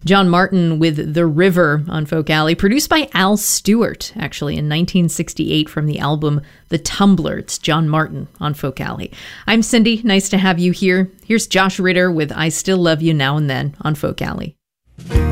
John Martin with The River on Folk Alley, produced by Al Stewart, actually, in 1968 from the album The Tumbler. It's John Martin on Folk Alley. I'm Cindy. Nice to have you here. Here's Josh Ritter with I Still Love You Now and Then on Folk Alley.